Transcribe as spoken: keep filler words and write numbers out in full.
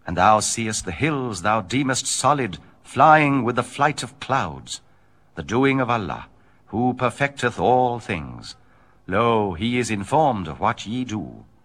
And thou seest the hills thou deemest solid, flying with the flight of clouds, the doing of Allah, who perfecteth all things. Lo, he is informed of what ye do.